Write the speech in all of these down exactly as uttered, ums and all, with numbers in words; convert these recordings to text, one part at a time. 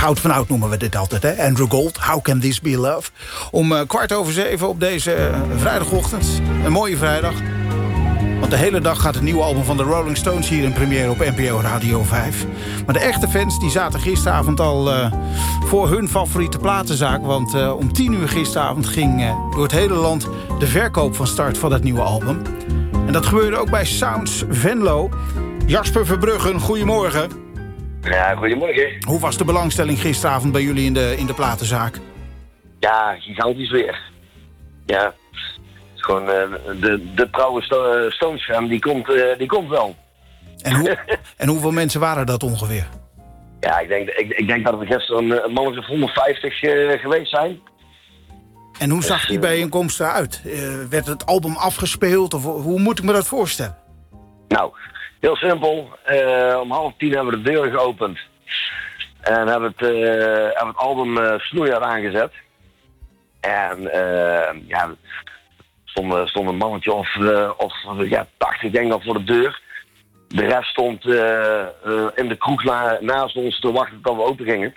goud van oud noemen we dit altijd, hè? Andrew Gold, How Can This Be Love? Om uh, kwart over zeven op deze uh, vrijdagochtend. Een mooie vrijdag. Want de hele dag gaat het nieuwe album van de Rolling Stones hier in première op N P O Radio vijf. Maar de echte fans die zaten gisteravond al uh, voor hun favoriete platenzaak. Want uh, om tien uur gisteravond ging uh, door het hele land de verkoop van start van het nieuwe album. En dat gebeurde ook bij Sounds Venlo. Jasper Verbruggen, goedemorgen. Ja, goedemorgen. Hoe was de belangstelling gisteravond bij jullie in de, in de platenzaak? Ja, gigantisch weer. Ja, gewoon uh, de, de trouwe sto- Stones fan, die komt, uh, die komt wel. En, hoe, en hoeveel mensen waren dat ongeveer? Ja, ik denk, ik, ik denk dat we gisteren een man of honderdvijftig uh, geweest zijn. En hoe zag die bijeenkomst eruit? Uh, werd het album afgespeeld? Of hoe moet ik me dat voorstellen? Nou, heel simpel. Uh, om half tien hebben we de deur geopend. En hebben het, uh, hebben het album uh, snoeihard aangezet. En uh, ja, stond, stond een mannetje of, uh, of ja, tachtig denk ik voor de deur. De rest stond uh, uh, in de kroeg na, naast ons te wachten tot we open gingen.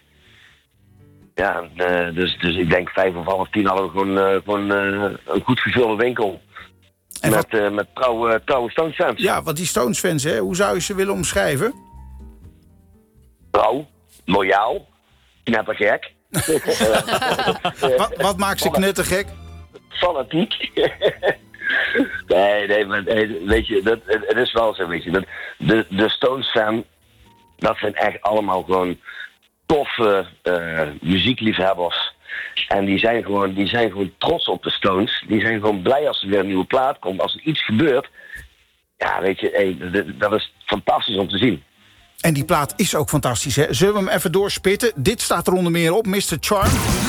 Ja, uh, dus, dus ik denk vijf of half tien hadden we gewoon, uh, gewoon uh, een goed gevulde winkel. En met, uh, met trouwe, trouwe Stones fans. Ja, want die Stones fans, hè, hoe zou je ze willen omschrijven? Trouw, loyaal, knettergek. wat, wat maakt ze knettergek? Fanatiek. nee, nee, maar nee, weet je, dat, het is wel zo, weet je. Dat, de, de Stones fan, dat zijn echt allemaal gewoon toffe uh, muziekliefhebbers. En die zijn, gewoon, die zijn gewoon trots op de Stones. Die zijn gewoon blij als er weer een nieuwe plaat komt. Als er iets gebeurt, ja, weet je, hey, dat, dat is fantastisch om te zien. En die plaat is ook fantastisch, hè? Zullen we hem even doorspitten? Dit staat er onder meer op, mister Charm.